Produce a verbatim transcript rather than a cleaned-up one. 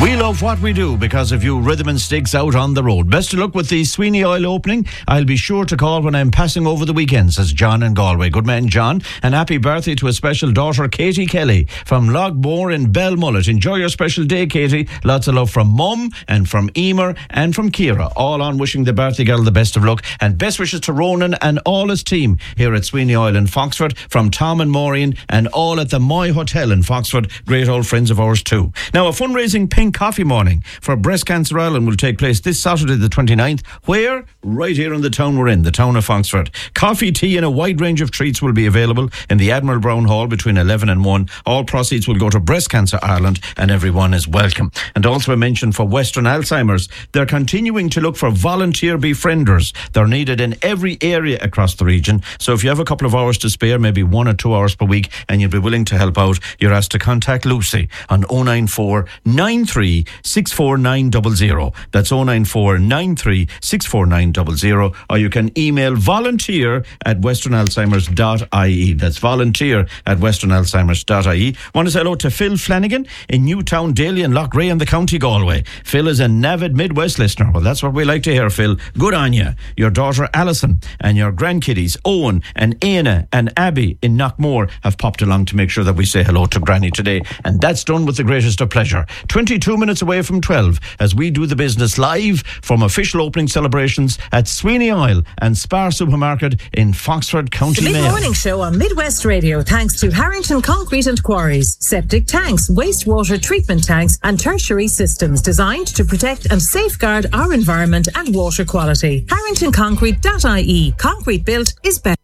We love what we do because of you Rhythm and Sticks out on the road. Best of luck with the Sweeney Oil opening. I'll be sure to call when I'm passing over the weekend, says John in Galway. Good man, John. And happy birthday to a special daughter, Katie Kelly, from Logbore in Belmullet. Enjoy your special day, Katie. Lots of love from Mum and from Emer and from Ciara. All on wishing the birthday girl the best of luck. And best wishes to Ronan and all his team here at Sweeney Oil in Foxford, from Tom and Maureen and all at the Moy Hotel in Foxford. Great old friends of ours too. Now, a fundraising pink coffee morning for Breast Cancer Ireland will take place this Saturday the twenty-ninth. Where? Right here in the town we're in, the town of Foxford. Coffee, tea and a wide range of treats will be available in the Admiral Brown Hall between eleven and one. All proceeds will go to Breast Cancer Ireland and everyone is welcome. And also a mention for Western Alzheimer's. They're continuing to look for volunteer befrienders. They're needed in every area across the region. So if you have a couple of hours to spare, maybe one or two hours per week, and you'd be willing to help out, you're asked to contact Lucy on oh nine four nine three six four nine zero zero. That's oh nine four nine three six four nine zero zero. Or you can email volunteer at western alzheimers dot I E. That's volunteer at western alzheimers dot I E. Want to say hello to Phil Flanagan in Newtown, Daly and Lochray in the County Galway. Phil is an avid Midwest listener. Well, that's what we like to hear, Phil. Good on you. Your daughter Alison and your grandkiddies Owen and Aina and Abby in Knockmore have popped along to make sure that we say hello to Granny today. And that's done with the greatest of pleasure. twenty-two minutes away from twelve as we do the business live from official opening celebrations at Sweeney Oil and Spar Supermarket in Foxford, County The Big Mayo. Morning Show on Midwest Radio, thanks to Harrington Concrete and Quarries. Septic tanks, wastewater treatment tanks and tertiary systems designed to protect and safeguard our environment and water quality. harrington concrete dot I E. Concrete built is better.